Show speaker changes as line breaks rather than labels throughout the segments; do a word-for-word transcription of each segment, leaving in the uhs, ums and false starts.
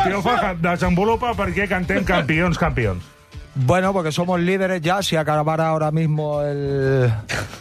Tiofa, desenvolupa per què cantem campions, campions.
Bueno, porque somos líderes ya. Si acabara ahora mismo el,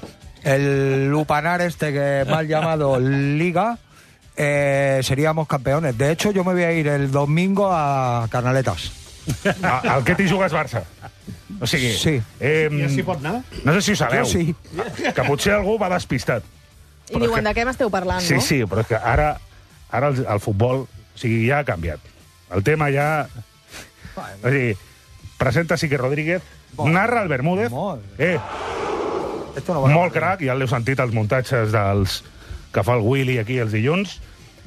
el lupanar este que mal llamado Liga, eh, seríamos campeones. De hecho, yo me voy a ir el domingo a Canaletas.
Al que t'hi jugues Barça. O sigui...
Sí.
Eh,
I així pot anar?
No sé si ho sabeu.
Jo sí.
Que potser algú va despistat.
I diuen, de què m'esteu parlant,
Sí,
no?
sí, però és que ara, ara el, el futbol, o sigui, ja ha canviat. El tema ja... O sigui, presenta Sique Rodríguez, narra el Bermúdez, eh,
Esto no va
molt crac, ja l'heu sentit als muntatges dels que fa el Willy aquí els dilluns,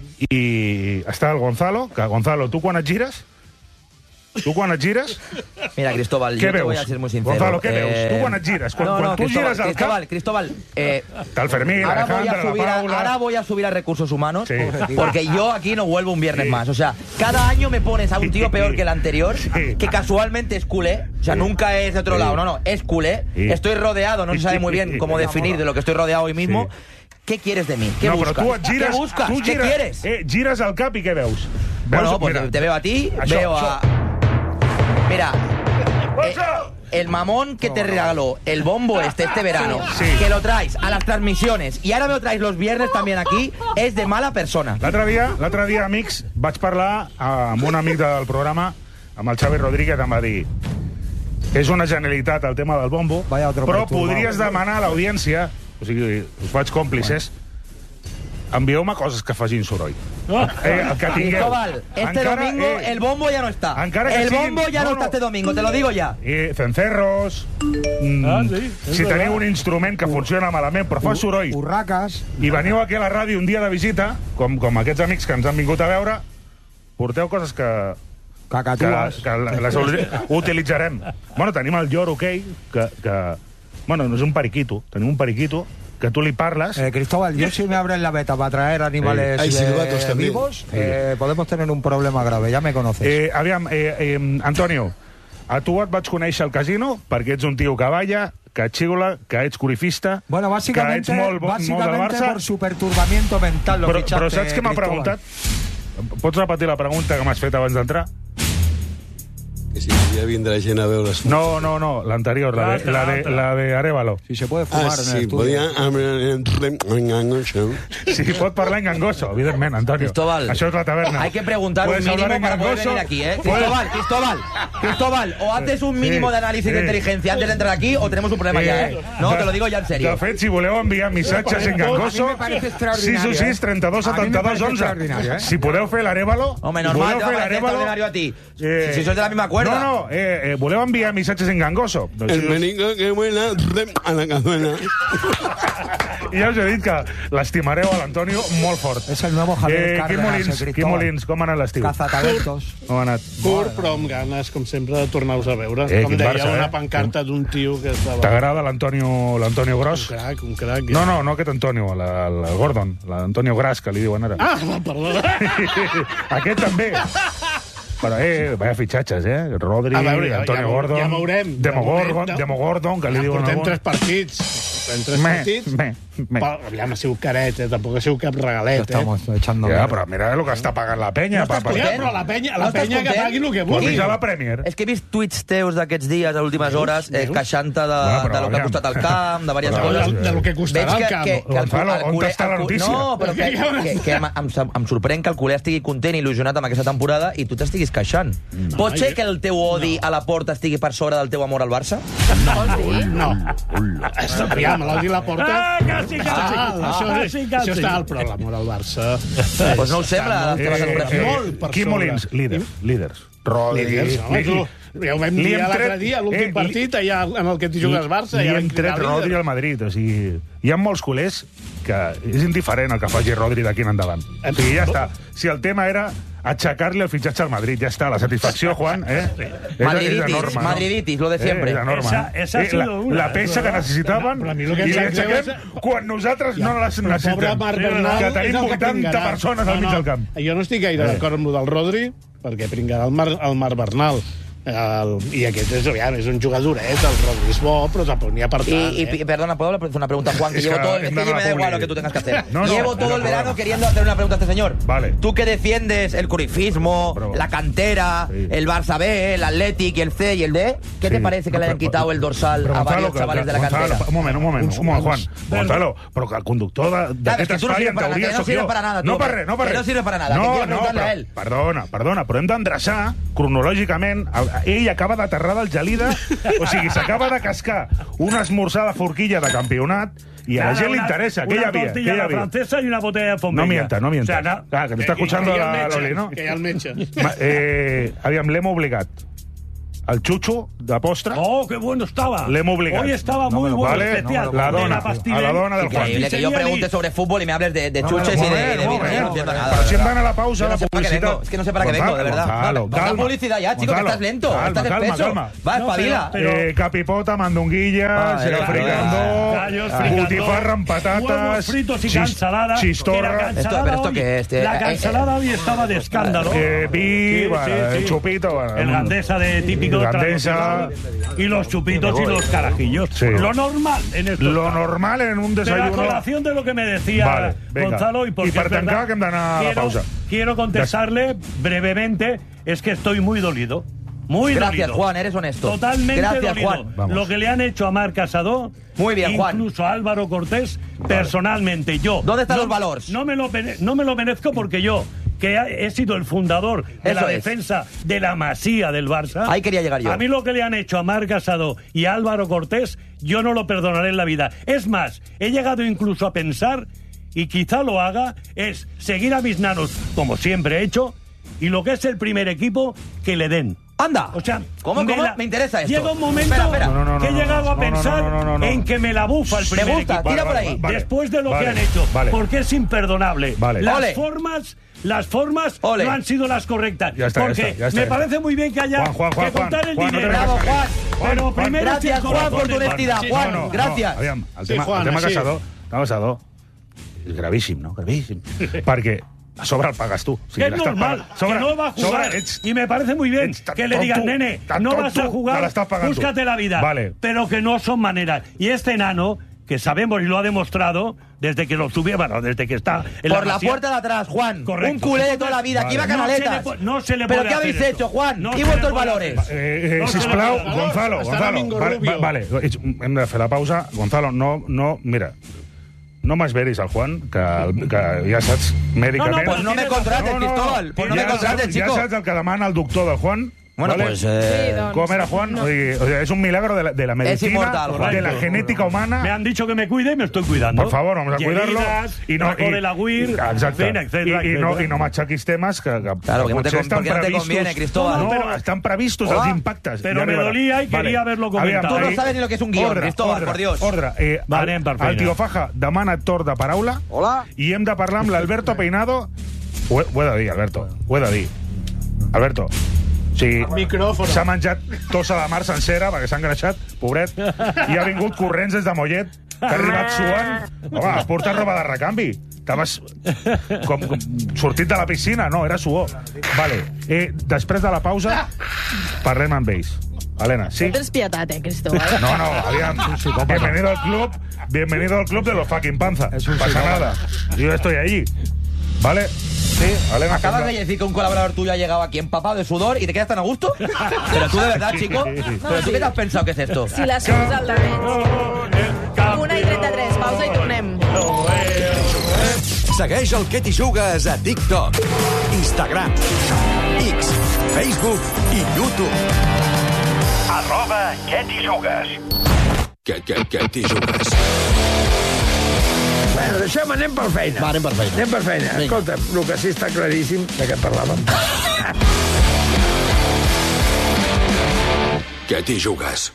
i està el Gonzalo, que Gonzalo, tu quan et gires... Tu quan et gires...
Mira, Cristóbal,
¿Qué
yo te
veus?
voy a ser muy sincero.
Gonzalo, què
Eh,
veus? Tu quan et gires? Quan,
no,
quan
no,
tu
Cristóbal,
gires al
Cristóbal,
cap...
Cristóbal, eh,
Está el Fermín,
ahora voy, a
Alejandra,
subir
la
a,
Paula...
ahora voy a subir a Recursos Humanos,
Sí.
porque yo aquí no vuelvo un viernes
Sí.
más. O sea, cada año me pones a un tío
Sí.
peor que el anterior,
Sí.
que casualmente es culé. O sea,
Sí.
nunca es de otro
Sí.
lado. No, no, es culé.
Sí.
Estoy rodeado, no se sabe muy bien cómo
Sí.
definir de lo que estoy rodeado hoy mismo.
Sí.
¿Qué quieres de mí? ¿Qué
no,
buscas?
però tu et gires...
¿Qué buscas?
Tu
¿Qué
gires,
quieres?
Eh, gires al cap i què veus?
Bueno,
veus,
pues
mira,
te, te veo a ti,
Això,
veo
això.
a... Mira, eh, el mamón que te regaló el bombo este este verano,
Sí.
que lo traes a las transmisiones y ahora me lo traes los viernes también aquí, es de mala persona.
L'altre dia, l'altre dia, amics, vaig parlar amb un amic del programa, amb el Xavi Rodríguez, em va dir és una genialitat el tema del bombo,
Vaya otro
però
perturbado.
podries demanar a l'audiència, o sigui, us faig còmplices, envieu-me coses que facin soroll. Eh, el que tingueu.
Cristóbal, este
Encara,
domingo
eh,
el bombo ya no está.
encara que
El
siguin-
bombo ya no,
no,
está
no.
este domingo, te lo digo ya.
Eh, cencerros... Mm,
Ah, sí, és
si
verdad.
teniu un instrument que funciona malament, però fa soroll,
Urracas.
i veniu aquí a la ràdio un dia de visita, com, com aquests amics que ens han vingut a veure, porteu coses que, que,
Cacatues.
que les utilitzarem. Bueno, tenim el lloro aquell, que, que... Bueno, no és un periquito, tenim un periquito que tu li parles...
Eh, Cristóbal, yo si me abren la beta para traer animales
Hay
eh,
silbatos también.
vivos, eh, podemos tener un problema grave, ya me conoces.
Eh, aviam, eh, eh, Antonio, a tu et vaig conèixer al casino perquè ets un tio que balla, que et xiula, que ets corifista,
bueno,
que
básicamente,
ets molt, bo- molt del
básicamente
Barça...
por su perturbamiento mental lo
Però,
fichaste,
però saps què m'ha
Cristóbal.
preguntat? Pots repetir la pregunta que m'has fet abans d'entrar?
Que si ya vindrà gent a veure...
No, no, no, l'anterior, la, de, la, de, la de Arevalo.
Si se puede fumar
Ah,
en el
sí,
estudio.
podía...
Sí, pot parlar en gangoso, evidentment, Antonio.
Cristóbal,
Això és la taverna.
hay que preguntar un
Puedes
mínimo
hablar en
para poder
gangoso,
venir aquí, ¿eh?
puedes-
Cristóbal, Cristóbal, Cristóbal, o haces un mínimo
Sí,
de análisis de
sí.
inteligencia antes de entrar aquí o tenemos un problema ya, ¿eh? No, te lo digo ya en serio.
De fet, si voleu enviar missatges en gangoso,
A mi me parece extraordinario,
sis u sis, trenta-dos,
eh? A mi me
setanta-dos,
parece
onze.
extraordinario, eh?
Si podeu fer l'Arevalo...
Hombre,
si
normal,
podeu
te va a
fer
parecer
l'Arevalo,
extraordinario a ti.
eh,
Si, si sois de la misma cuerda.
No, no, eh, eh, voleu enviar missatges en gangoso? Doncs,
El menico que vuela a la cazuela.
I ja us he dit que l'estimareu a l'Antonio molt fort.
Es el nuevo Javier
Eh, Quim
Cárdenas,
Molins,
eh,
Quim
Cristóbal.
Molins, com ha anat l'estiu?
Cazatalentos.
Com ha anat?
Curt, però amb ganes, com sempre, de tornar-vos a veure.
Eh,
com
quin
deia,
Barça,
una
eh?
pancarta d'un tio que estava...
T'agrada l'Antonio l'Antonio
Un
Gros?
crac, un crac.
No, no, no aquest Antonio, la, el Gordon, l'Antonio Gras, que li diuen ara.
Ah, perdona.
Aquest també. Però, eh, vaya fitxatges, eh? Rodri,
A veure, ja-
Antonio
ja veu-
Gordon,
ja veurem.
Demo,
De moment,
Gordon,
no.
Demo Gordon, que li
Ja
diuen
portem
algun.
tres partits. Portem tres
Me,
partits.
me, me.
Però, aviam, ha sigut caret, eh? Tampoc ha sigut cap regalet, eh?
Estamos echando...
Ja,
mierda.
però mira el que està pagant la penya.
No estàs
pa- pa-
Ja,
content?
però la penya,
No
la
estàs
penya que
content?
pagui el que
Pues
vulgui.
mira la Premier.
És que he vist tuits teus d'aquests dies, a últimes hores, eh,
veus?
queixant-te de,
Bueno, però
de lo que ha
aviam.
costat el camp, de diverses
Però,
coses.
de- de lo que costarà
Veig
el
que,
camp.
que, que el,
Gonzalo,
el
on
culer-
està la
el cu-
notícia?
No, però que, que, que em, em, em sorprèn que el culer estigui content i il·lusionat amb aquesta temporada i tu t'estiguis queixant.
Mm.
Pot ser que el teu odi a la Porta estigui per sobre del teu amor al Barça?
Vols dir?
No. Aviam, l'odi la porta...
Ah, quasi, quasi.
Ah, això,
Quasi,
això
quasi.
està al però l'amor al Barça.
Pues no ho sembla, les teves expressions.
molt per
Quim
sobre.
Molins, líder, líders. Rodri,
Líders, home, tu, ja ho vam
li
dir
hem
l'altre
tret-
dia, l'últim
eh,
partit, allà en el que t'hi jugues Barça.
Li
ja
hem
vam
tret
cridar
Rodri
líder.
al Madrid. O sigui, hi ha molts culers que és indiferent el que faci Rodri d'aquí en endavant. O sigui, ja està. Si el tema era aixecar-li el fitxatge al Madrid, ja està. La satisfacció, Juan, eh? És, és
Madriditis,
enorme, no?
madriditis, lo de siempre.
Eh, és enorme.
Esa- esa ha
Eh,
sido
la,
una.
la peça que necessitaven
Però a mi el que em
i
sap
l'aixequem
greu és-
quan nosaltres no la
Però pobre
necessitem.
Marc Bernal
Que
és
tenim
el que
vuitanta
pringarà.
persones al mig del camp.
Jo no estic gaire
Eh.
d'acord amb el del Rodri, perquè pringarà el Marc, el Marc Bernal. El, I aquest és, aviam, és un jugadoret, el Rodri és bo, però tampoc n'hi ha per tant.
Y, y,
eh?
y perdona, ¿puedo hacer una pregunta, Juan? Que
Es
llevo
que
todo, es que
no, no,
me da
no,
igual
no,
lo que tú tengas que hacer.
no, no,
llevo todo
no,
el
no,
verano
no.
queriendo hacer una pregunta a este señor.
Vale.
Tú que defiendes el curifismo,
Pero-
la cantera,
Sí.
el Barça B, el Athletic, el C y el D, ¿qué
Sí.
te parece que le hayan
Pero-
quitado el dorsal
Però,
a
Gonzalo,
varios
que-
chavales
que-
de la
Gonzalo,
cantera?
un moment, un moment, un moment, Juan. Gonzalo, però que el conductor de- d'aquest
que tu no
espai,
sirves
en
para nada,
teoria,
que no
sóc
sirves
jo.
para nada,
No
tú,
per
que-
res, no per
que
res.
no sirve para nada, que
No,
quiero
no,
preguntarle
però,
a él.
perdona, perdona, però hem d'endreçar cronològicament. Ell acaba d'aterrar del Gelida, o sigui, s'acaba de cascar una esmorzada forquilla de campionat i a la gent li interessa. Què hi havia? Què
tortilla
hi
la
havia?
francesa y una botella de fombella.
No mientas, no mientas.
O sea, no-
Ah, que t'està escuchando
Que hi ha el
la
metge,
Loli, no?
Que hi ha el metge.
Ma- Eh, aviam, l'hem obligat. El xuxo de postre.
Oh, qué bueno estaba.
Le hemos obligado.
Hoy estaba
No
muy
me lo-
bueno,
vale,
especial.
no me lo- la
de
dona,
la pastilla.
a la dona del Juan.
Increíble que yo pregunte sobre fútbol y me hables de, de chuches y de, de, de vino. Yo no entiendo nada.
Però si hem
de verdad.
d'anar a la pausa,
Yo no
la
sé para qué
publicitat.
vengo, es que no sé para qué vengo, de verdad.
Gonzalo,
No, no,
calma.
la publicidad ya, chico, que
Gonzalo,
estás lento,
calma,
estás
calma,
espeso.
calma.
Va,
No,
espabila.
pero-
Eh, capipota, mandonguillas,
Ah,
eh,
era-
fricandó,
Gallos fricandó,
butifarra amb
huevos
patatas,
fritos y
chis-
cansalada. que la
chistorra,
cansalada
Esto- pero esto
hoy-
qué es, este,
La
eh,
cansalada hoy estaba de escándalo.
eh, vi, bueno, el chupito, bueno,
el gandesa de típico
gandesa.
tradicional, y los chupitos y los carajillos.
Sí.
Lo normal en esto.
Lo normal en un
Pero a
desayuno.
colación de lo que me decía
Vale, venga.
Gonzalo y porque
I per
es verdad,
tancar, que hem d'anar a la
quiero-
pausa.
Quiero contestarle brevemente, es que estoy muy dolido. Muy
Gracias,
dolido.
Juan, eres honesto.
Totalmente
Gracias,
dolido.
Juan.
Vamos.
Lo que le han hecho a Marc Casado,
Muy bien, Juan.
incluso a Álvaro Cortés, personalmente yo.
¿Dónde están
no-
los valores?
No me lo, mere- no me lo merezco porque yo, que he he sido el fundador de
Eso
la
es.
defensa de la masía del Barça.
Ahí quería llegar yo.
A mí lo que le han hecho a Marc Casado y a Álvaro Cortés, yo no lo perdonaré en la vida. Es más, he llegado incluso a pensar, y quizá lo haga, es seguir a mis nanos, como siempre he hecho, y lo que es el primer equipo, que le den.
Anda.
O sea,
¿Cómo,
me
cómo?
la-
Me interesa esto.
Llega un momento
Espera, espera.
No, no, no,
que he
no,
llegado
no,
a
no, no,
pensar
no, no, no, no.
en que me la bufa el primer
gusta,
equipo.
tira por ahí.
Vale,
Después de lo
vale,
que han hecho,
vale.
porque es imperdonable.
Vale.
Las
Ole.
formas, las formas
Ole.
no han sido las correctas.
Ya está, ya
porque
está, ya está,
me
ya está.
parece muy bien que haya
Juan, Juan, Juan,
que contar
Juan,
el
Juan, no te
dinero.
Bravo, Juan.
Pero
Juan,
primero
gracias,
sin
Juan, por tu
corazones,
honestidad.
Sí,
Juan,
no, no.
gracias.
Aviam, el
Sí,
tema,
Juan,
el tema
així.
caçador, el tema caçador és gravíssim, no? Gravíssim. Perquè a sobre el pagues tu. O
Que
sigui,
es
l'estàs
normal,
pagant. Sobre-
que no va a jugar.
sobre ets-
y me parece muy bien
ets tan
que le digan,
tonto,
nene,
tan
no vas a
tonto, que
jugar,
la estàs pagant tu.
búscate la vida.
Vale.
Pero que no son maneras. Y este enano, que sabemos y lo ha demostrado desde que lo subió, bueno, desde que está en
Por la
masía.
puerta de atrás, Juan.
Correcto.
Un culé de toda la vida. Aquí
Vale.
iba
No se le
canaletas.
po- no se le
¿Pero
puede
qué
hacer
habéis
esto.
hecho, Juan?
No
¿Qué
se
he
le
vuelto los
puede
valores?
hacer.
Eh, eh,
No se
sisplau,
le puede-
Gonzalo,
Està
Gonzalo.
Domingo
Vale,
Rubio.
va- vale, ets- hem de fer la pausa. Gonzalo, no, no, mira, no m'esveris al Juan, que, que ja saps mèdicament...
No, no,
Pues no me contrates, Cristóbal. Pues no me
ja
contrates,
saps,
chico.
Ja saps el que demana el doctor del Juan.
Bueno,
¿vale?
pues... eh,
Sí, doncs.
Com era Juan? O sigui, o sea, es un milagro de la, de la medicina,
inmortal,
de
correcto.
la genética humana.
Me han dicho que me cuide y me estoy cuidando.
Por favor, vamos a cuidarlo.
Heridas,
I no,
Draco de la Guir,
exacte.
en fin, etcétera,
I, i, no,
etcétera.
I no m'aixequis temes que, que,
Claro,
que
porque no te,
potser
con-
estan
porque no te
previstos.
conviene, Cristóbal.
No,
pero-
estan previstos
Hola.
els impactes.
Pero
Ja
me
arribarà.
dolía y quería haberlo comentado.
Tú no
ahí-
sabes ni lo que es un guión,
ordre,
Cristóbal,
ordre,
por Dios.
Ordre. Eh,
Va,
el,
anem per
el
feina.
tio Faja demana torn de paraula.
Hola.
I hem de parlar amb l'Alberto Peinado. Ho he, ho he de dir, Alberto. Ho he de dir. Alberto, o sigui,
Micròfon.
s'ha menjat tossa de mar sencera perquè s'ha engreixat, pobret, i ha vingut corrents des de Mollet, que ha arribat suant. Home, has portat roba de recanvi. Estaves com, com sortit de la piscina. No, era suor. Vale. Eh, després de la pausa, parlem amb ells. Helena, sí?
Tens pietat, eh, Cristóbal?
No, no, aviam. Bienvenido al club. Bienvenido al club de los fucking panza.
Es un
Pasa
psicópata.
nada. Yo estoy allí. ¿Vale? Sí, Helena.
Acabas de decir que un colaborador tuyo ha llegado aquí empapado de sudor y te quedas tan a gusto. Pero tú de verdad, chico. Pero tú qué te has pensado que es esto.
Si l'excusa el David. Una i trenta-tres, pausa i tornem.
Segueix el Què t'hi jugues a TikTok, Instagram, X, Facebook i YouTube.
Arroba Què t'hi jugues.
Què, què, què t'hi jugues?
Bueno, deixem, anem per feina.
Va, anem per feina.
Anem per feina. Escolta, el que sí està claríssim de què parlàvem.
Què t'hi jugues?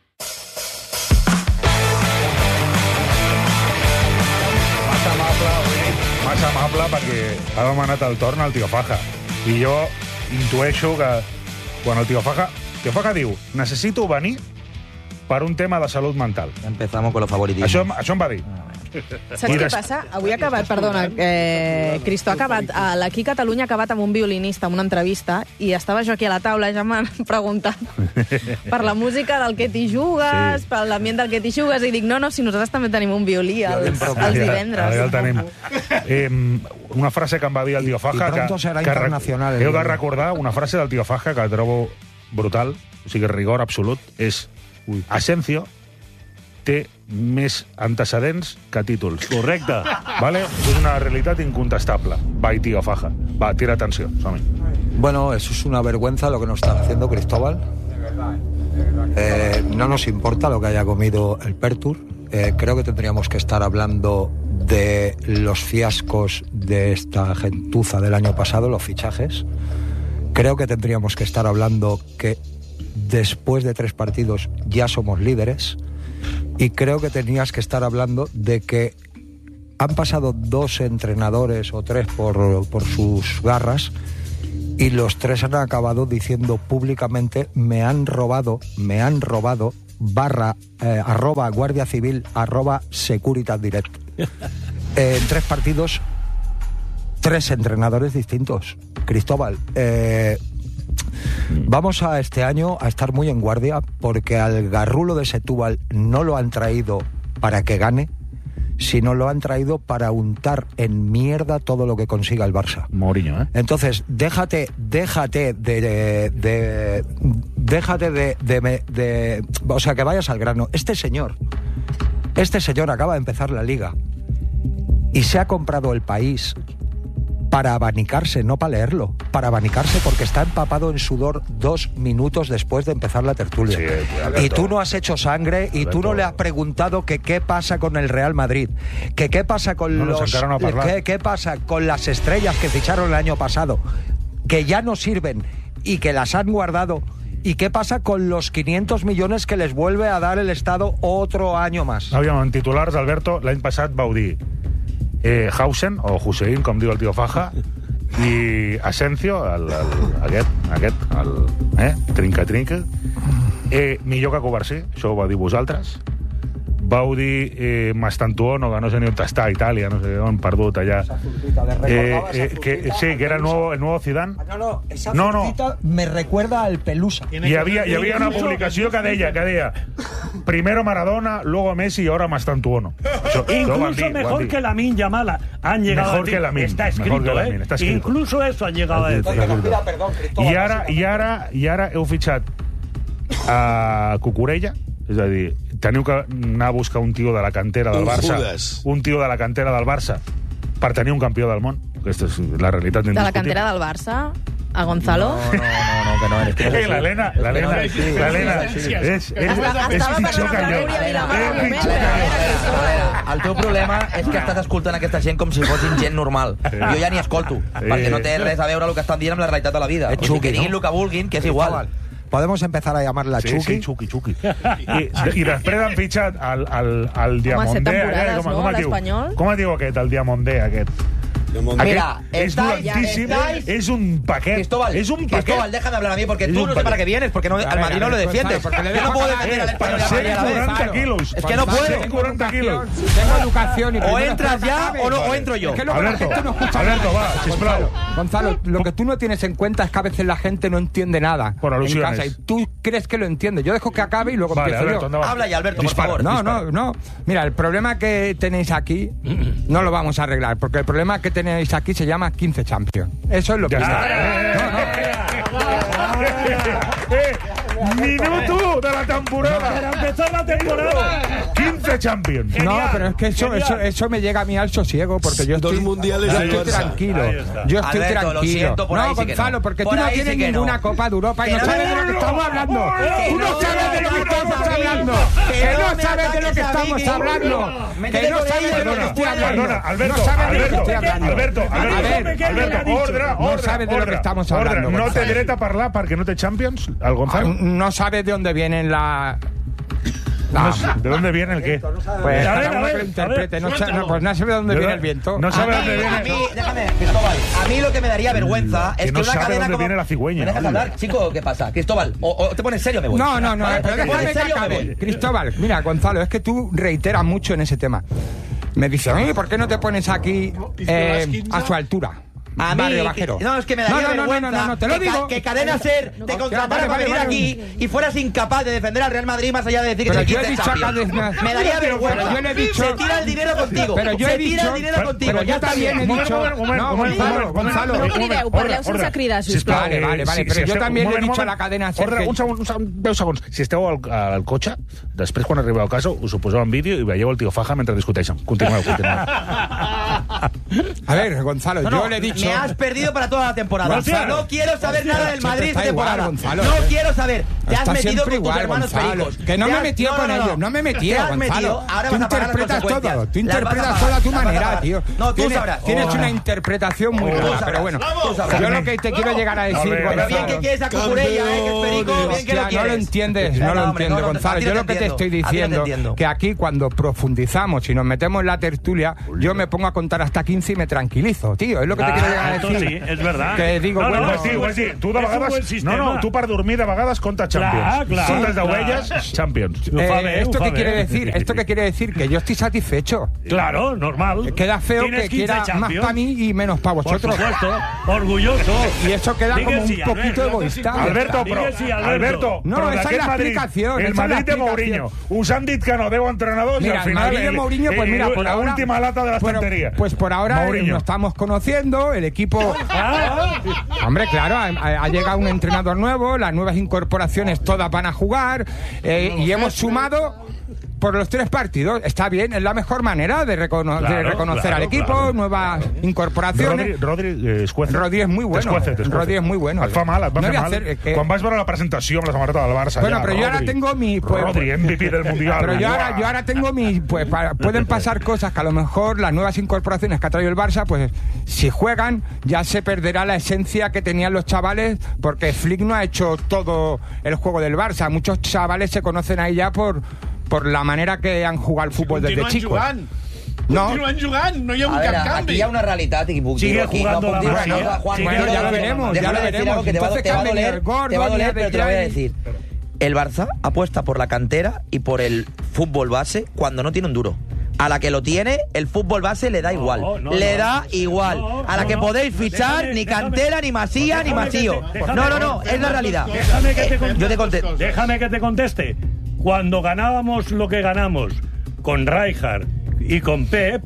Massa amable, avui. Massa amable perquè ha demanat el torn al tio Faja. I jo intueixo que quan el tio Faja... Tio Faja diu, necessito venir per un tema de salut mental.
Empezamos con los favoritismos.
Això, això em va dir.
Saps què passa? Avui ha acabat, perdona, eh, Cristo, ha acabat, eh, l'Aquí Catalunya ha acabat amb un violinista, amb una entrevista, i estava jo aquí a la taula, ja m'han preguntat per la música del Que t'hi jugues, sí. per l'ambient del Que t'hi jugues, i dic, no, no, si nosaltres també tenim un violí els, els divendres.
Ara ja el tenim. Eh, una frase que em va dir el tio Faja, que, que, que heu de recordar, una frase del tio Faja que trobo brutal, o sigui, rigor absolut, és Asencio té més antecedents que títols.
Correcte.
Vale? És una realitat incontestable. Va, y tío Faja. Va, tira atenció. Som-hi.
Bueno, eso es una vergüenza lo que nos está haciendo Cristóbal. Eh, no nos importa lo que haya comido el Pertur. Eh, creo que tendríamos que estar hablando de los fiascos de esta gentuza del año pasado, los fichajes. Creo que tendríamos que estar hablando que después de tres partidos ya somos líderes. Y creo que tenías que estar hablando de que han pasado dos entrenadores o tres por, por sus garras y los tres han acabado diciendo públicamente me han robado, me han robado, barra, eh, arroba Guardia Civil, arroba Securitas Direct. Eh, en tres partidos, tres entrenadores distintos. Cristóbal, eh, vamos a este año a estar muy en guardia porque al garrulo de Setúbal no lo han traído para que gane, sino lo han traído para untar en mierda todo lo que consiga el Barça.
Mourinho, ¿eh?
Entonces, déjate, déjate de, de, de déjate de, de, de, de, o sea, que vayas al grano. Este señor, este señor acaba de empezar la liga y se ha comprado El País para abanicarse, no para leerlo, para abanicarse porque está empapado en sudor dos minutos después de empezar la tertulia. Sí, Alberto, y tú no has hecho sangre y Alberto, tú no le has preguntado que qué pasa con el Real Madrid, que qué pasa con
no
los qué, qué pasa con las estrellas que ficharon el año pasado, que ya no sirven y que las han guardado. ¿Y qué pasa con los quinientos millones que les vuelve a dar el Estado otro año más?
Aviam, en titulars, Alberto, l'any passat vau dir eh, Hausen, o Hussein, com diu el tio Faja, i Asencio, el, el, aquest, aquest, el, eh, trinca-trinca, eh, millor que Covarsí, això ho vau dir vosaltres. Vau dir eh, Mastantuono, que no sé ni on està, Itàlia, no sé on, perdut allà. Eh, eh, que, sí, que era el nuevo, el nuevo Zidane.
No, no, esa
no, no.
me recuerda al Pelusa.
Hi havia, hi havia una publicació que deia, que deia primero Maradona, luego Messi y ahora Mastantuono. Això,
incluso dir, mejor que Lamine Yamal han llegado
mejor a decir. Que Lamine,
está escrito,
que
Lamine, está escrito. Eh? Incluso eso han llegado a decir.
Mira, perdón,
I ara, i ara, i ara heu fitxat a Cucurella, és a dir, teniu que anar a buscar un tio de la cantera del Barça, un tio de la cantera del Barça per tenir un campió del món. Aquesta és la realitat indiscutible.
De la cantera del Barça? A Gonzalo?
No, no, no, no que no eres. Que
eh, l'Helena, l'Helena, l'Helena, és pitjor que jo.
El teu problema és que estàs escoltant aquesta gent com si fossin gent normal. Jo ja ni escolto, perquè no té res a veure el que estan dient amb la realitat de la vida. O sigui, que diguin el que vulguin, que és igual.
Podemos empezar a llamarla
sí,
Chucky.
Sí, Chucky, Chucky. I, I després han fitxat el, el, el Diamondé.
Home,
com,
no?
com, es diu? com es diu aquest, el Diamondé, aquest?
Mira,
es durantísimo, es un paquete.
Cristóbal,
es un paquete.
Cristóbal, déjame hablar a mí, porque tú no sé para qué vienes, porque no, al Madrid no lo defiendes. Yo no puedo defender al español.
cuarenta kilos.
Es que no puedo.
cuarenta kilos.
Tengo educación y
o entras ya o, no, o entro yo.
Es que luego
Alberto,
la gente no escucha
Alberto,
nada.
va, sisplau.
Gonzalo, lo que tú no tienes en cuenta es que a veces la gente no entiende nada
por alusiones.
En casa, y tú crees que lo entiende. Yo dejo que acabe y luego
vale,
empiezo
Alberto,
yo.
Habla ya, Alberto,
dispara,
por favor.
No,
dispara.
no, no. Mira, el problema que tenéis aquí no lo vamos a arreglar, porque el problema que tenéis aquí se llama quince Champions. Eso es lo que...
Minuto de la temporada.
Para empezar la temporada.
quince Champions.
Genial, no, pero es que eso, eso, eso me llega a mí al sosiego, porque yo estoy,
Dos mundiales
yo
de
estoy
Barça.
tranquilo. Yo estoy
Alberto,
tranquilo.
lo siento, por
no,
ahí sí
Gonzalo,
que no.
porque
Por
tú no
ahí
tienes
sí que
ninguna
no.
Copa de Europa y no,
Que
sabes
no,
de lo que estamos hablando.
que
Tú no
no
sabes de lo que estamos hablando. Que no sabes de lo que estamos hablando. Que no sabes de lo que estoy hablando.
Perdona, Alberto,
no sabes de lo que
Alberto,
estoy hablando.
Alberto, Alberto, Alberto, ordre,
No
ordre,
sabes de lo que
ordre,
estamos
ordre.
hablando.
No té
Gonzalo.
dret a parlar perquè no té Champions, el Gonzalo?
No sabes de dónde vienen la...
No sé, ¿de dónde viene el qué?
Pues
A ver,
cada
a
uno
ver,
que lo interprete.
a ver,
No, sa-
suéltalo.
no, pues no sabe de dónde
¿De
viene
dónde?
el viento.
No sabe
A
dónde
mí,
viene.
a mí, déjame, Cristóbal, a mí lo que me daría vergüenza
Que
es que
no
una
sabe
cadena
dónde
como...
viene la cigüeña,
¿Me dejas
hombre.
hablar? Chico, ¿qué pasa? Cristóbal, o, o te pones serio o me voy.
No, no, no,
Vale,
pero
te
déjame
pones
que
serio o me
acabe.
voy.
Cristóbal, mira, Gonzalo, es que tú reiteras mucho en ese tema. Me dice, oye, ¿por qué no te pones aquí eh, a su altura?
A mí,
Barrio Bajero.
no, es que me daría
no, no,
vergüenza
no, no, no, te lo
que,
digo.
que Cadena Ser te contratara
vale,
para
vale,
venir
vale.
aquí y fueras incapaz de defender al Real Madrid más allá de decir
Pero
que
yo
se
he
quite
dicho a
Champions.
Cadena-
Me daría
Pero
vergüenza.
yo le he dicho-
Se tira el dinero contigo.
Pero yo
se
he
tira
dicho-
el dinero contigo.
pero yo
ya está
también
bien.
he dicho- No, Gonzalo, Gonzalo.
No crideu, parleu sense cridar, sisplau.
Vale, vale, vale, però jo també li he dit a la cadena Ser
Ordre,
que-
un segon, un segon, deu segons. Si esteu al, al cotxe, després, quan arribeu a casa, us ho poseu en vídeo i veieu el tio Faja mentre discuteixen. Continueu, continueu.
A ver, Gonzalo,
No,
yo
no,
le he dicho...
me has perdido para toda la temporada.
Gonzalo.
No quiero saber
Hostia,
nada del
siempre
Madrid
está
esta
igual,
temporada.
Gonzalo,
no
eh.
quiero saber. Te has
Está
metido
siempre
con tus
igual,
hermanos
Gonzalo.
pericos.
Que no
Te
me
has-
metió
no,
con
no, no.
ellos, no me metí,
Te has
Gonzalo.
metido, ahora
Tú
vas a pagar las
interpretas
consecuencias.
todo, tú
Las vas a
interpretas
pagar,
todo a tu
las vas a
manera,
pagar.
tío.
No, tú
Tienes-
sabrás.
Tienes
Oh.
una interpretación muy
Tú
buena,
sabrás.
pero bueno.
Tú sabrás.
Yo lo que te quiero llegar a decir,
A ver,
Pero bien
Gonzalo...
que quieres a Cucurella, eh, que es perico, bien que
Hostia,
lo
no
quieres.
lo entiendes, no
No,
lo
hombre,
entiendes,
no, no,
Gonzalo.
a ti
Yo
no
lo
te
que te
entiendo.
estoy
A ti no te
diciendo,
entiendo.
que aquí cuando profundizamos y nos metemos en la tertulia, yo me pongo a contar hasta quince y me tranquilizo, tío. Es lo que te
Ah,
quiero llegar a
esto
decir.
sí, és verdad.
Que digo,
No, no,
bueno...
és
Sí, ho has dit. Tu de
És un buen
vegades...
sistema.
No, no, tu per dormir de vegades compta Champions.
Clar, clar,
Comptes
clar.
d'ovelles, Champions.
Ho fa
Eh,
bé,
¿Esto
ho fa
qué quiere
bé.
decir? ¿Esto qué quiere decir? Que yo estoy satisfecho.
Claro, normal.
Queda feo
Tienes
que
quince
quiera más
Champions.
para mí y menos para
Por
vosotros.
supuesto, orgulloso.
Y eso queda
Di que
como un
sí,
poquito
Alberto.
egoísta.
Alberto,
Di
però,
que sí, Alberto.
Alberto,
No,
però
esa es
d'aquest
la
Madrid,
explicación,
el
esa es la
Madrid de
explicación.
Mourinho. Us han dit que no deu entrenadors
Mira,
i al
el
final...
Madrid de
el-
Mourinho, pues
el-
mira, por
la
ahora...
última lata de la
Bueno,
estantería.
pues por ahora eh,
Mourinho.
nos estamos conociendo, el equipo...
Ah,
Hombre, claro, ha, ha llegado un entrenador nuevo, las nuevas incorporaciones todas van a jugar eh, y hemos sumado... Por los tres partidos, está bien, es la mejor manera de, recono
Claro,
de reconocer
claro,
al equipo,
claro.
nuevas incorporaciones.
Rodri, Rodri eh, es cuece.
Rodri és muy bueno.
Es cuece, es cuece.
Rodri és muy bueno.
Et fa mal, et va
No
fer
voy a
mal.
hacer, eh, que-
Quan vas veure la presentació amb la samarreta del Barça...
Bueno,
ja,
pero yo ahora
Rodri.
tengo mi... Pues,
Rodri, M V P del Mundial.
Pero yo ahora,
Buah.
yo ahora tengo mi... Pues para- pueden pasar cosas que a lo mejor las nuevas incorporaciones que ha traído el Barça, pues si juegan ya se perderá la esencia que tenían los chavales, porque Flick no ha hecho todo el juego del Barça. Muchos chavales se conocen ahí ya por, por la manera que han jugado al fútbol desde
Continuen
chicos.
jugant.
No.
Continuen jugant, no hi ha un
A ver,
cap
aquí
canvi.
hi ha una realitat i puc
Sigue
dir-ho aquí.
jugando
no
la
puc dir-ho,
Masia.
no, Juan,
Sigue
quiero
ya lo
decir-
veremos, ya
déjame
lo
decir
veremos.
algo que te va,
Entonces
te va a
cambia
doler,
el gordo,
te va a
ni
doler,
el
pero te lo voy a
Declan.
decir. El Barça apuesta por la cantera y por el fútbol base cuando no tiene un duro. A la que lo tiene, el fútbol base le da igual.
no,
le
no.
da igual.
No,
a la
no,
que
no.
podéis fichar,
Déjame,
ni
déjame.
cantera, ni masía, ni
Déjame que
masío.
te- déjame
No, no,
que-
no, es la realidad.
Déjame que te
Eh,
conteste.
Yo te contesto.
Déjame que te conteste. Cuando ganábamos lo que ganamos con Rijkaard y con Pep,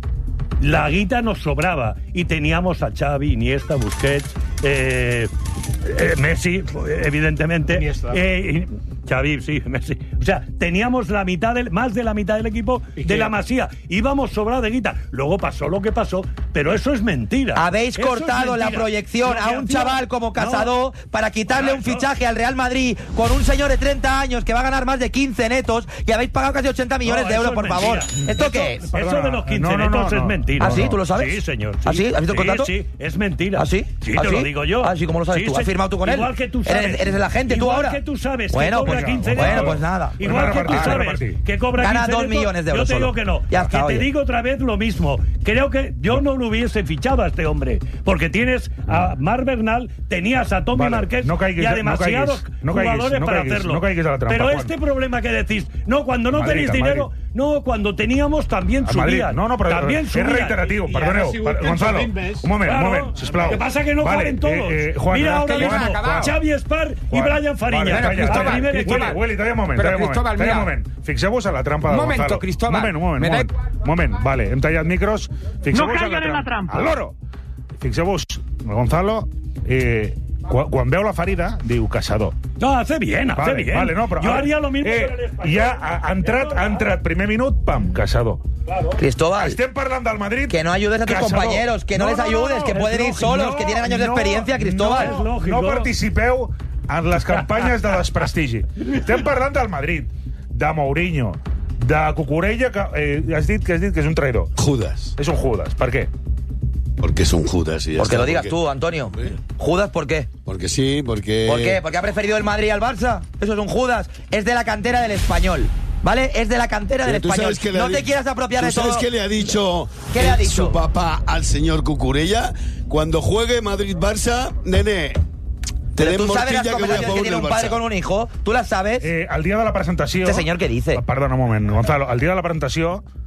la guita nos sobraba y teníamos a Xavi, Iniesta, Busquets, eh, eh, Messi, evidentemente.
Iniesta.
Eh, y- Xavi, sí, Messi. O sea, teníamos la mitad del, más de la mitad del equipo
¿Y
de
qué?
la Masía. Íbamos sobrados de guita. Luego pasó lo que pasó, pero eso es mentira.
Habéis
Eso es
cortado la
mentira.
proyección
Lo que
a un
hacía-
chaval como
No.
Casado para quitarle un
Correcto.
fichaje al Real Madrid con un señor de treinta años que va a ganar más de quince netos y habéis pagado casi ochenta millones
No,
de
eso
euros,
es
por favor.
mentira.
¿Esto
Eso-
qué es?
Eso de los quince
No, no, no,
netos
no.
es mentira.
¿Ah, sí? ¿Tú lo sabes?
Sí, señor.
¿Ah, sí? ¿Has visto el
Sí,
contrato?
Sí, es mentira.
¿Ah, sí?
Sí,
¿Ah,
te
sí?
lo digo yo.
Ah, sí, ¿cómo lo sabes
Sí,
tú? ¿Has
se-
firmado tú con él?
Igual que tú
Eres-
sabes.
eres el agente, tú
Igual
ahora.
que tú sabes
Bueno,
que cobra
pues-
quince
bueno,
netos.
pues nada.
Igual
Pues
que tú
repartir,
sabes
repartir.
que cobra
Gana
quince
dos
netos,
millones de
yo
euros
te digo
solo.
que no.
Ya está,
que
oye.
te digo otra vez lo mismo. Creo que yo no lo hubiese fichado a este hombre, porque tienes a Mar Bernal, tenías a Tommy
Vale,
Marqués
no caiguis,
y a
no
demasiados
caiguis, no caiguis,
jugadores
no
para
caiguis,
hacerlo.
no caiguis a la trampa,
Pero
Juan.
este problema que decís, no, cuando no
Madrid,
tenéis
a
dinero,
Madrid.
no, cuando teníamos también
A Madrid.
subían.
No, no, però
también
és
subían.
reiteratiu,
I- i
perdoneu.
ara ha sigut
Per,
que
Gonzalo,
ens més.
un moment,
Claro.
un moment, sisplau.
Lo que pasa es que no
vale,
caben todos.
Eh, eh, Juan,
Mira ahora
Juan,
mismo,
Juan,
Xavi Espar y
Juan.
Brian Fariña.
Vale,
Bueno,
calla,
Cristóbal,
calla.
primer
Willy,
equipo.
Willy, talla un moment,
Però,
talla un moment,
Cristóbal,
talla un
mira.
moment. Fixeu-vos a la trampa de
Un momento,
Gonzalo.
Cristóbal.
Un moment, un moment,
Me
un
da-
moment. Un moment, vale, hem tallat micros. Fixeu-vos
No
a
caigan en la trampa.
Al loro. Fixeu-vos, Gonzalo, eh, quan, quan veu la ferida, diu caçador.
No, hace bien, hace
Vale,
bien.
vale, no, però...
Yo
ara,
haría lo mismo
eh,
con el español.
Ja ha, ha entrat, ha entrat, primer minut, pam, caçador.
Cristóbal,
Estem parlant del Madrid...
que no ayudes a tus
Caçador.
compañeros, que no, les ayudes, que
és
pueden ir
lògic,
solos, que tienen años de
no,
experiencia, Cristóbal.
No,
lógico.
no participeu en les campanyes de desprestigi. Estem parlant del Madrid, de Mourinho, de Cucurella, que eh, has dit que has dit que és un traïdor.
Judas.
És un Judas. Per què?
Porque es un Judas. Y ya
Porque
está,
lo digas
porque-
tú, Antonio.
Sí.
¿Judas por qué?
Porque sí, porque...
¿Por qué? ¿Porque ha preferido el Madrid al Barça? Eso es un Judas. Es de la cantera del Español. ¿Vale? Es de la cantera del
Pero tú
Español.
sabes que le ha
No te
di-
quieras apropiar
¿Tú
de todo.
sabes qué le ha dicho,
¿Qué le ha
el-
dicho?
su papá al señor Cucurella? Cuando juegue Madrid-Barça, nene, te
Pero
den
tú sabes las
morcilla que voy a
conversaciones que
favor
tiene
del
un padre
Barça.
con un hijo. ¿Tú las sabes?
Eh, el dia de la presentació...
Este señor, ¿qué dice?
Perdona un moment, Gonzalo. El dia de la presentació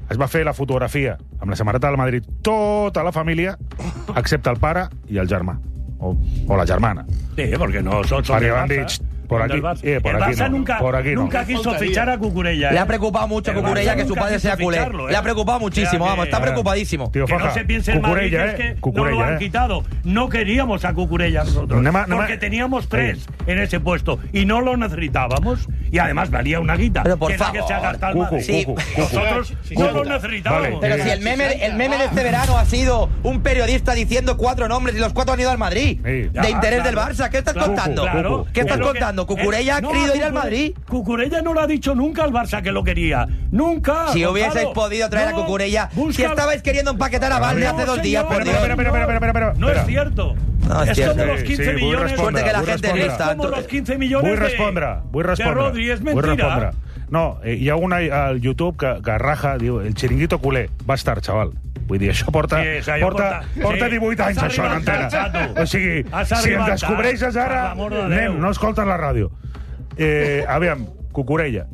es va fer la fotografia amb la samarreta del Madrid tota la família, excepte el pare i el germà. O, o la germana.
Sí, porque no son, son
Porque
del
van
Barça.
dicho, por
Son
aquí,
del Barça.
eh, por
el
aquí
Barça
no,
nunca,
por aquí no.
nunca quiso
Faltaría.
fichar a Cucurella.
Le
¿eh?
ha preocupado mucho a
El
Cucurella
Barça
que su
nunca
padre
quiso
sea culé.
ficharlo, ¿eh?
Le ha preocupado muchísimo,
O sea
vamos,
que-
está preocupadísimo.
Tío,
Que no
Faja,
se piense el Madrid,
Cucurella,
que es que
eh?
no
Cucurella,
lo han
eh?
quitado. No queríamos a Cucurella nosotros.
No me- no
porque
me-
teníamos tres en ese puesto y no lo necesitábamos. Y además valía una guita.
Pero por
que es la que
favor.
se ha gastado el
Cucu,
Madrid.
Sí.
Cucu, Cucu.
Nosotros
Sí,
no
sí,
lo
sí.
necesitábamos.
Vale.
Pero si el meme, el meme de este verano ha sido un periodista diciendo cuatro nombres y los cuatro han ido al Madrid.
Sí.
De
Ya,
interés
claro.
del Barça. ¿Qué estás
Claro,
contando?
claro.
¿Qué estás
Es lo que-
contando? ¿Cucurella ha
no,
querido ir al
Cucure-
Madrid?
Cucurella no lo ha dicho nunca al Barça que lo quería. Nunca.
Si
Gonzalo.
hubieseis podido traer
No,
a Cucurella, si
busca-
estabais queriendo empaquetar a Valde
No,
hace dos
señor,
días, por
Espera,
Dios.
espera, espera, espera, espera, espera.
No
Espera.
es cierto.
No, es
es
cierto.
como los
Sí,
quince
sí, vull
millones.
respondre,
Suerte que la
vull
gente
respondre.
lista.
Es como los quince millones
Vull
de-
respondre, vull respondre.
de Rodri, és
Vull
mentira.
respondre. No, eh, hi ha una al YouTube que, que raja, diu, el xiringuito culer va estar, xaval. Vull dir, això porta,
Sí, això
porta,
porta-
porta
sí.
divuit anys,
Has
això, en
arribat
antena.
tard, xato.
O sigui,
Has
si ens
arribat tard,
descobreixes
per
ara,
l'amor de Déu.
nen, no escoltes la ràdio. Eh, aviam, Cucurella.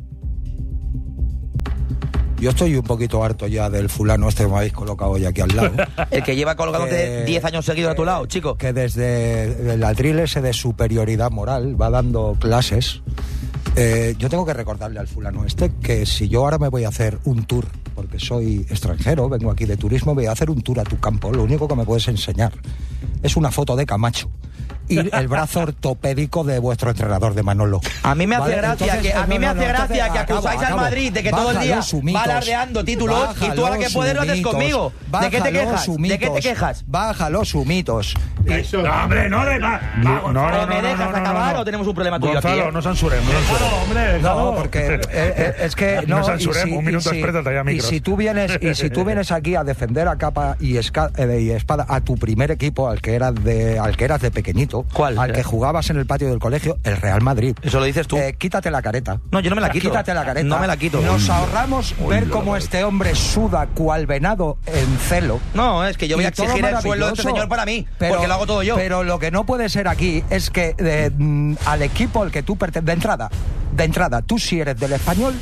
Yo estoy un poquito harto ya del fulano este que me habéis colocado hoy aquí al lado.
El que lleva colgándote
Eh,
diez años seguidos a tu lado, chico.
Que desde el atril ese de superioridad moral va dando clases. Eh, yo tengo que recordarle al fulano este que si yo ahora me voy a hacer un tour, porque soy extranjero, vengo aquí de turismo, voy a hacer un tour a tu campo, lo único que me puedes enseñar es una foto de Camacho y el brazo ortopédico de vuestro entrenador, de Manolo.
A mí me hace
Vale,
gracia
entonces,
que a mí
no,
me
no,
hace
no,
gracia
entonces,
que
acabo,
acusáis al
acabo.
Madrid de que todo el día
Bájalo su
va
mitos.
alardeando títulos y tú
Bájalo
ahora que
su
puedes lo haces
mitos.
conmigo. ¿De qué te
Bájalo
quejas?
su
¿De qué te
mitos.
quejas?
Bájalo su mitos.
Això,
No, hombre, no le va.
No,
va,
no,
¿O
no,
me
no,
dejas
no, no,
acabar
no.
o tenemos un problema tuyo
Gonzalo,
aquí? ¿eh?
no censurem, no censurem.
Claro, hombre,
No,
claro.
porque eh, eh, es que no,
No censurem,
y si-
un minuto
y si-
després de tallar
y
micros.
si tú vienes y si tú vienes aquí a defender a capa y, esca- eh, y espada a tu primer equipo, al que eras de al que eras de pequeñito,
¿Cuál?
al que jugabas en el patio del colegio, el Real Madrid.
Eso lo dices tú.
Eh, quítate la careta.
No, yo no me la
O sea,
quito.
Quítate la careta.
No me la quito.
Nos ahorramos ver cómo este hombre suda cual venado en celo.
No, es que yo voy
Y
a
todo
exigir el sueldo de este
maravilloso.
señor para mí,
Pero-
porque lo hago todo yo.
Pero lo que no puede ser aquí es que eh, mm, al equipo al que tú perteneces, de entrada, de entrada, tú si eres del Español,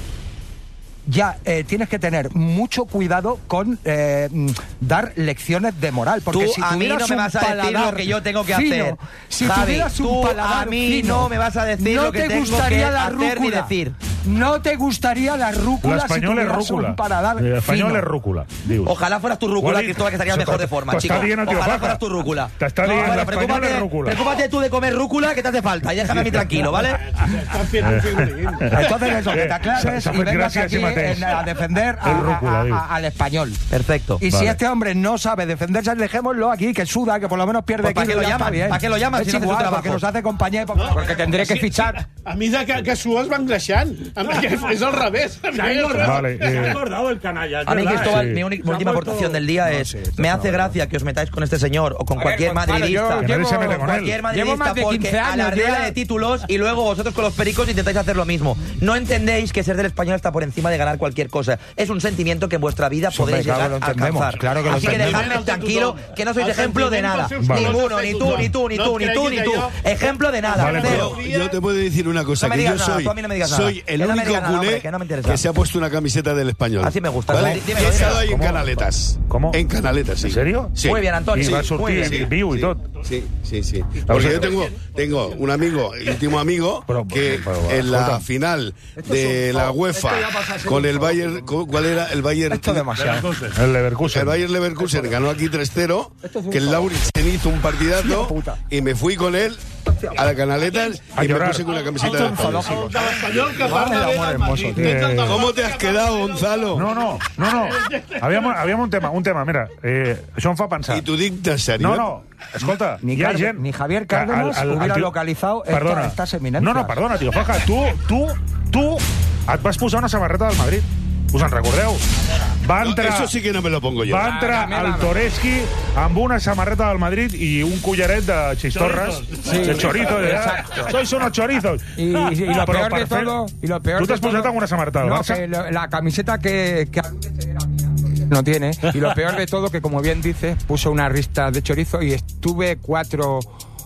ya eh, tienes que tener mucho cuidado con eh, mm, dar lecciones de moral. Porque
Tú
si
a mí
tuvieras
no me
un
vas a decir
paladar
lo que yo tengo que
fino,
hacer.
Si
Javi,
tuvieras un
tú
paladar
a mí
fino,
no me vas a decir
no
lo que
te
tengo
gustaría
que
la
hacer ni
rúcula.
decir.
No te gustaría la rúcula
El
si
español es
tuvieras
rúcula.
un paladar
El español
fino.
es rúcula, dius.
Ojalá fueras tu
Ho
rúcula,
ha dit-
Cristóbal, que estarías
T'ho-
mejor de forma,
t'ho
chico.
està dient el tio
Ojalá
Faja.
fueras tu rúcula.
T'està dient
bueno,
l'espanyol
preocúpate,
és rúcula.
preocúpate tú de comer rúcula, que te hace falta, y déjame a mí tranquilo, ¿vale?
Están fent un figurín.
Entonces eso, que te
Eh,
aclares
s'ha
y
fet
vengas
gràcia a
aquí
si mateix.
en- a defender a-
El rúcula,
a-
diu.
a- al español.
Perfecto.
Y si
Vale.
este hombre no sabe defenderse, dejémoslo aquí, que suda, que por lo menos pierde
Pues, ¿para
kilo
qué lo
y ya está
llaman?
bien.
¿Para qué lo llaman
Es
si no hace su
igual,
trabajo?
porque nos hace compañía, porque, porque tendré que
Sí,
fichar.
sí. A mesura que, que sues van greixant. A mi que és al revés. A mi
Se ha
és al revés.
Vale,
Se ha
eh,
engordado el canalla. es
A mí,
verdad,
Cristóbal,
¿eh?
mi única-
Se ha
última
puesto-
aportación del día es,
sí, esto
me
es
hace
una
gracia que os metáis con este señor o con cualquier
Gonzalo,
madridista.
yo
Que nadie se
llevo-
mete con él.
Cualquier
Llevo
madridista
más de
porque
quince años,
alardea
yo ya-
de títulos y luego vosotros con los pericos intentáis hacer lo mismo. No entendéis que ser del español está por encima de ganar cualquier cosa. Es un sentimiento que en vuestra vida
Sí, hombre,
podréis
claro
llegar
que
a
lo entendemos,
alcanzar.
claro que lo
Así que
entendemos.
dejadme tranquilo, que no sois
El
ejemplo de
sentiment
nada.
dels seus
Vale.
Ninguno,
colors
ni
el
tú,
tothom.
ni tú, ni
No
tú,
et
ni tú,
creguis
ni tú.
allò.
Ejemplo de nada.
Vale,
cero.
Yo, yo te puedo decir una cosa,
No me
que yo
digas nada,
soy,
tú a mí no me digas nada.
soy el
Que no me
único
digas nada,
culé
hombre, que no me interesa.
se ha puesto una camiseta del español.
Así me gusta.
¿Vale?
Dímelo,
Que he
dímelo.
estado ahí en
¿Cómo?
Canaletas.
¿Cómo?
En Canaletas, sí.
¿En serio?
Sí.
Muy bien, Antonio.
I
Sí,
va
muy
sortir
bien.
en viu i tot.
Sí, sí, sí. Porque yo tengo, tengo un amigo, íntimo amigo,
Pero,
que
pero, pero,
en la
escolta.
final de la UEFA
Esto ya pasa a ser
con
un
el
favor.
Bayern, ¿cuál era? El Bayern.
Esto es demasiado.
El Leverkusen.
El Bayern Leverkusen ganó aquí tres cero, que el Lauritsen hizo un partidazo y me fui con él a la Canaletas
A
y me
llorar.
puse con una camiseta del español.
El de l'Espanyol que parla bé del Madrid.
Eh,
Ets el del
¿Cómo
Barça.
te has quedado, Gonzalo?
No, no, no, no. Havíem, havíem un tema, un tema, mira, eh, això em fa pensar.
Y tu dictas serio.
No, no, escolta,
Ni
hi ha
Car-
gent...
ni Javier
que
Cárdenas hubiera
tio-
localizado esta-
perdona.
estas eminencias.
No, no, perdona, tio Faja, tu, tu, tu et vas posar una samarreta del Madrid. Us en recordeu? Va
No,
entrar...
eso sí que no me lo pongo yo.
Va entrar al Toreski amb una samarreta del Madrid i un collaret de chistorras,
Chorizos.
de chorizo, de,
Exacto.
sois unos chorizos.
Y, y lo
Però
peor
per
de
fer-
todo, y lo peor
Tu
de
t'has posat
todo-
amb una samarreta del
no,
Barça?
que lo- la camiseta que, que era mía, no tiene. Y lo peor de todo, que como bien dices, puso una rista de chorizo y estuve cuatro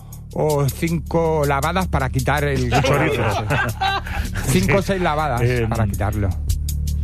o cinco lavadas para quitar el
chorizo.
Cinco o seis lavadas
Eh,
para quitarlo.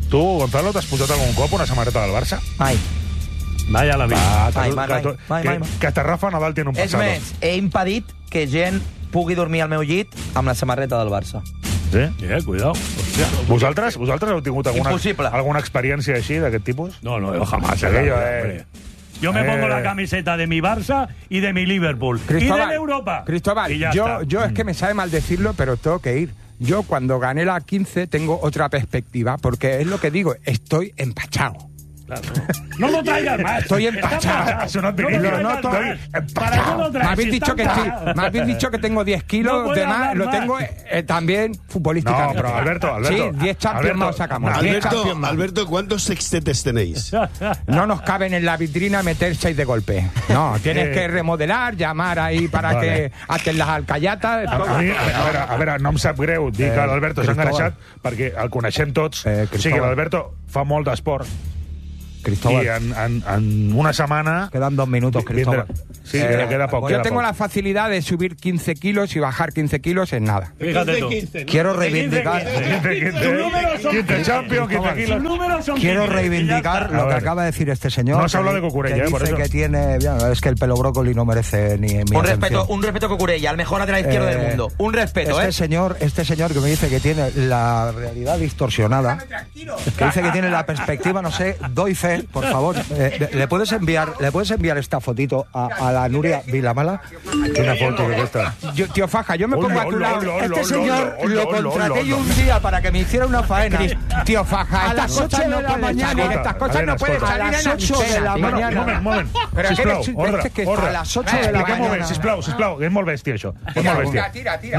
Tu, Gonzalo, t'has posat algun cop una samarreta del Barça?
Mai.
Mai a la vida.
Va,
Mai,
que-
mai,
que-
mai,
que-
mai,
que-
mai.
Que Rafa Nadal tiene un
És
pasado.
més, he impedit que gent pugui dormir al meu llit amb la samarreta del Barça.
Sí?
Eh, cuidado. Hòstia.
Vosaltres, vosaltres heu tingut alguna,
Impossible.
alguna experiència així, d'aquest tipus?
No, no, yo jamás.
Aquello,
eh,
eh.
hombre. Yo me
Eh.
pongo la camiseta de mi Barça y de mi Liverpool. y de la Europa.
Cristóbal,
Y ya
yo,
está.
yo es que me sabe mal decirlo, pero tengo que ir. Yo cuando gané la quince tengo otra perspectiva, porque es lo que digo, estoy empachado.
Claro. No lo traigas más.
Estoy
Está
empachado.
empachado.
Eso no te
lo
digo,
traigas
no estoy
más.
empachado.
¿Para qué lo traes?
Me habéis,
Si
dicho
está
que sí,
empachado.
me habéis dicho que tengo diez kilos
No puede
de más,
hablar
lo
más.
tengo eh, también futbolísticamente.
No, pero Alberto, Alberto.
Sí, diez Champions
Alberto,
más sacamos.
no,
diez
Alberto,
Champions más.
Alberto, ¿cuántos sextetes tenéis?
No nos caben en la vitrina meter seis de golpe. No, tienes
Eh.
que remodelar, llamar ahí para
Vale.
que hacen las alcayatas.
A, a, mi, a, veure, a veure, no em sap greu dir
Eh,
que l'Alberto s'ha
Cristóbal.
engreixat perquè el coneixem tots.
Eh,
o sigui,
Cristóbal.
l'Alberto fa molt d'esport
Cristóbal.
i en, en, en una setmana...
Quedan dos minutos,
vindrà-
Cristóbal.
Sí,
Eh,
queda, queda poc.
Yo
queda
tengo
poc.
la facilidad de subir quince kilos y bajar quince kilos en nada.
Fíjate tú.
Quiero reivindicar,
quince, quince,
Tus números son-
quince Champions, quince
Sus
kilos.
números son
quiero
quince, y ya
reivindicar
está.
lo
A
que
ver.
acaba de decir este señor.
No se habla
que-
de Cucurella,
que
eh, por
dice
eso.
que tiene, ya, es que el pelo brócoli no merece ni mi
Un
atención.
respeto, un respeto a Cucurella, el mejor lateral izquierdo
Eh,
del mundo. Un respeto,
este
¿eh?
señor, este señor que me dice que tiene la realidad distorsionada, que dice que tiene la perspectiva, no sé, doy fe, por favor. Eh, ¿le puedes enviar, le puedes enviar esta fotito a, a la Nuria Vilamala?
Quina foto que aquesta.
Yo, tío Faja, yo me
Hola,
pongo a tu
hola,
lado.
hola,
Este
hola,
señor
hola,
lo
hola,
contraté
hola,
yo un
hola.
día para que me hiciera una faena. Tío Faja,
A
estas
las ocho
cosas
de
no
la
pueden
mañana.
salir, estas cosas
A ver,
no pueden
escolta.
salir
A las
en
ocho de la
antena.
Moment,
mañana.
moment, moment.
Però
Sisplau,
que-
ordre,
és que
ordre.
a les ocho de la
Expliquem-ho bé,
mañana.
sisplau, sisplau, és molt bèstia, això. És molt bèstia.
Tira, tira, tira.